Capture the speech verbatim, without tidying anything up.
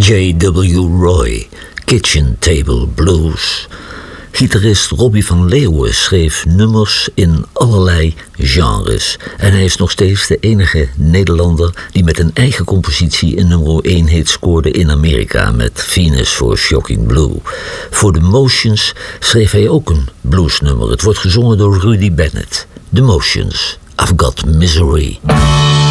J W Roy, Kitchen Table Blues. Gitarist Robbie van Leeuwen schreef nummers in allerlei genres. En hij is nog steeds de enige Nederlander die met een eigen compositie een nummer één hit scoorde in Amerika met Venus for Shocking Blue. Voor The Motions schreef hij ook een bluesnummer. Het wordt gezongen door Rudy Bennett. The Motions, I've Got Misery.